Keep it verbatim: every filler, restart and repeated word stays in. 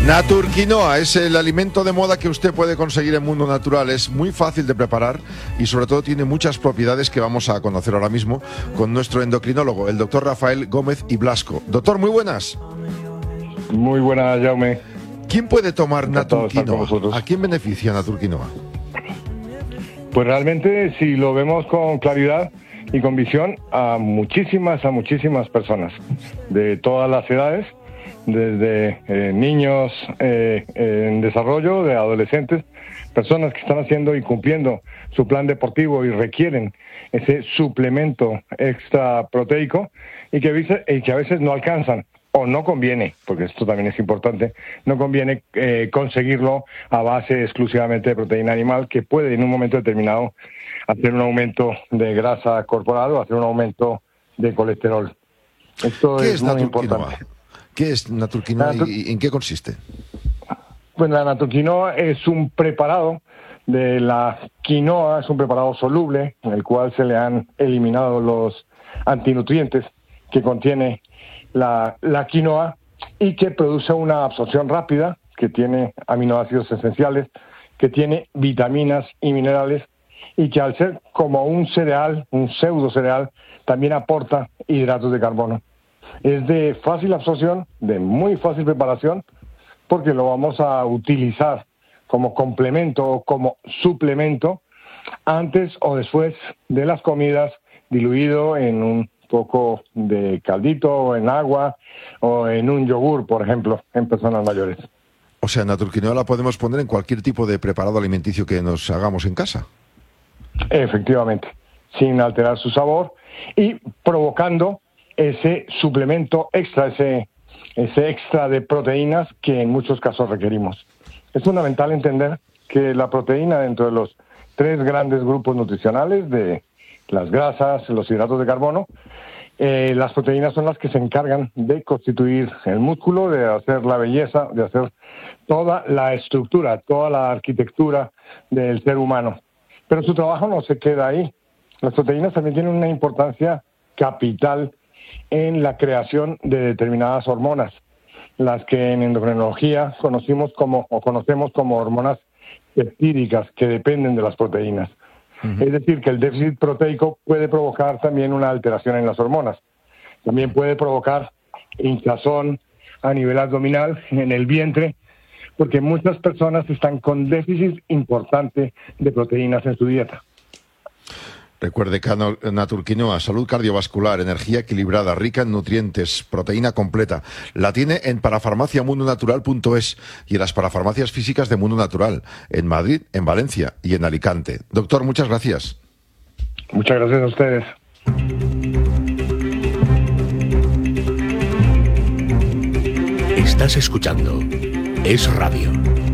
Naturquinoa es el alimento de moda que usted puede conseguir en Mundo Natural. Es muy fácil de preparar y sobre todo tiene muchas propiedades que vamos a conocer ahora mismo con nuestro endocrinólogo, el doctor Rafael Gómez y Blasco. Doctor, muy buenas. Muy buenas, Jaume. ¿Quién puede tomar Naturquinoa? ¿A quién beneficia Naturquinoa? Pues realmente, si lo vemos con claridad y con visión, a muchísimas, a muchísimas personas de todas las edades, desde eh, niños eh, en desarrollo, de adolescentes, personas que están haciendo y cumpliendo su plan deportivo y requieren ese suplemento extra proteico y que, a veces, y que a veces no alcanzan o no conviene, porque esto también es importante, no conviene eh, conseguirlo a base exclusivamente de proteína animal, que puede en un momento determinado hacer un aumento de grasa corporal o hacer un aumento de colesterol. Esto ¿Qué es, es muy importante. ¿Qué es Naturquinoa Natur- y en qué consiste? Pues la Naturquinoa es un preparado de la quinoa, es un preparado soluble en el cual se le han eliminado los antinutrientes que contiene la, la quinoa y que produce una absorción rápida, que tiene aminoácidos esenciales, que tiene vitaminas y minerales y que al ser como un cereal, un pseudo cereal, también aporta hidratos de carbono. Es de fácil absorción, de muy fácil preparación, porque lo vamos a utilizar como complemento o como suplemento antes o después de las comidas, diluido en un poco de caldito o en agua o en un yogur, por ejemplo, en personas mayores. O sea, Naturquinoa la podemos poner en cualquier tipo de preparado alimenticio que nos hagamos en casa. Efectivamente, sin alterar su sabor y provocando ese suplemento extra, ese, ese extra de proteínas que en muchos casos requerimos. Es fundamental entender que la proteína, dentro de los tres grandes grupos nutricionales de las grasas, los hidratos de carbono, eh, las proteínas son las que se encargan de constituir el músculo, de hacer la belleza, de hacer toda la estructura, toda la arquitectura del ser humano. Pero su trabajo no se queda ahí. Las proteínas también tienen una importancia capital en la creación de determinadas hormonas, las que en endocrinología conocimos como, o conocemos como hormonas peptídicas, que dependen de las proteínas. Uh-huh. Es decir, que el déficit proteico puede provocar también una alteración en las hormonas. También puede provocar hinchazón a nivel abdominal, en el vientre, porque muchas personas están con déficit importante de proteínas en su dieta. Recuerde que Naturquinoa, salud cardiovascular, energía equilibrada, rica en nutrientes, proteína completa. La tiene en parafarmacia mundo natural punto es y en las parafarmacias físicas de Mundo Natural, en Madrid, en Valencia y en Alicante. Doctor, muchas gracias. Muchas gracias a ustedes. Estás escuchando Es Radio.